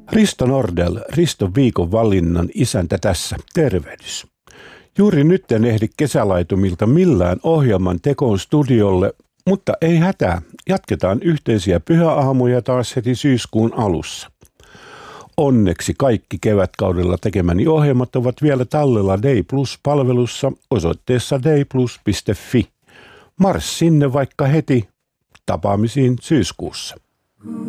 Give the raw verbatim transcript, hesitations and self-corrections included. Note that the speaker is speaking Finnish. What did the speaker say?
Risto Nordell, Riston viikon valinnan isäntä tässä. Tervehdys. Juuri nyt en ehdi kesälaitumilta millään ohjelman tekoon studiolle, mutta ei hätää. Jatketaan yhteisiä pyhäaamuja taas heti syyskuun alussa. Onneksi kaikki kevätkaudella tekemäni ohjelmat ovat vielä tallella Day Plus-palvelussa osoitteessa dayplus piste fi. Mars sinne vaikka heti. Tapaamisiin syyskuussa.